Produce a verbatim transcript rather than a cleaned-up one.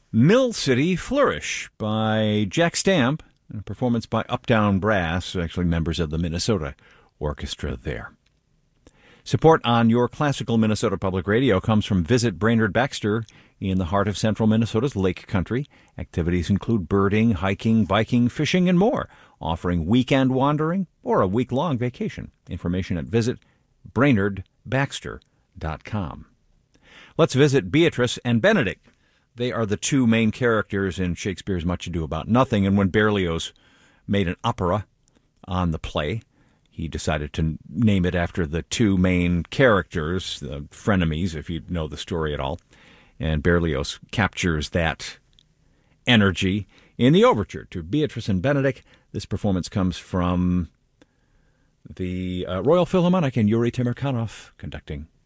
Mill City Flourish by Jack Stamp, and a performance by Uptown Brass, actually members of the Minnesota Orchestra there. Support on your classical Minnesota Public Radio comes from Visit Brainerd Baxter in the heart of central Minnesota's Lake Country. Activities include birding, hiking, biking, fishing, and more, offering weekend wandering or a week-long vacation. Information at visit brainerd baxter dot com. Let's visit Beatrice and Benedict. They are the two main characters in Shakespeare's Much Ado About Nothing, and when Berlioz made an opera on the play, he decided to name it after the two main characters, the frenemies, if you know the story at all. And Berlioz captures that energy in the overture to Beatrice and Benedict. This performance comes from the uh, Royal Philharmonic and Yuri Timirkanov conducting